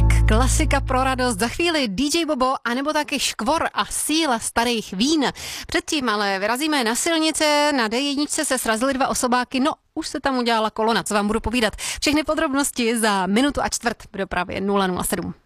Klasika pro radost, za chvíli DJ Bobo, anebo taky Škvor a síla starých vín. Předtím ale vyrazíme na silnice, na D1 se srazily dva osobáky, no už se tam udělala kolona, co vám budu povídat. Všechny podrobnosti za minutu a čtvrt v dopravě 007.